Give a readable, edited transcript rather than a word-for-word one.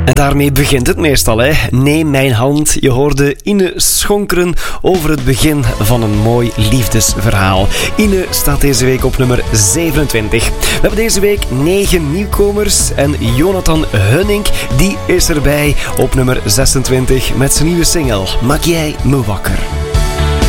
En daarmee begint het meestal, hè. Neem mijn hand. Je hoorde Ine schonkeren over het begin van een mooi liefdesverhaal. Ine staat deze week op nummer 27. We hebben deze week 9 nieuwkomers en Jonathan Hunnink, die is erbij op nummer 26 met zijn nieuwe single Maak jij me wakker.